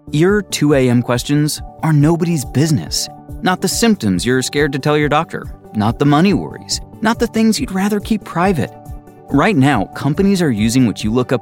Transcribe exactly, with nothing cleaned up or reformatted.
Your two a.m. questions are nobody's business. Not the symptoms you're scared to tell your doctor. Not the money worries. Not the things you'd rather keep private. Right now, companies are using what you look up